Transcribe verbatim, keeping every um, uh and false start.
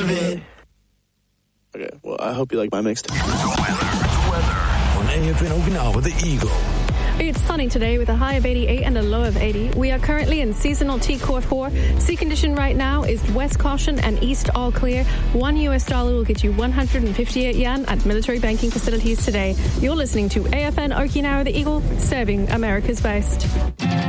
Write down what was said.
of it. Okay, well, I hope you like my mixtape. The weather, weather on A F N Okinawa, the Eagle. It's sunny today with a high of eighty-eight and a low of eighty. We are currently in seasonal T Core four. Sea condition right now is west caution and east all clear. One U S dollar will get you one hundred fifty-eight yen at military banking facilities today. You're listening to A F N Okinawa, the Eagle, serving America's best.